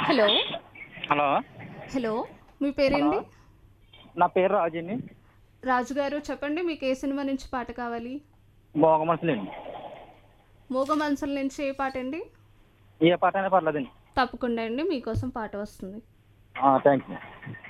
Hello. Hello. Hello. మీ hello. పేరేంటి? నా పేరు రాజు అండి. రాజు గారు చెప్పండి మీకు ఏ సినిమా నుంచి పాట కావాలి? భోగ మనసులండి. 'మూగ మనసుల' నుంచి ఏ పాట అండి? ఏ పాట అయినా పర్లేదండి. తప్పకుండా అండి మీకోసం పాట వస్తుంది. థ్యాంక్స్.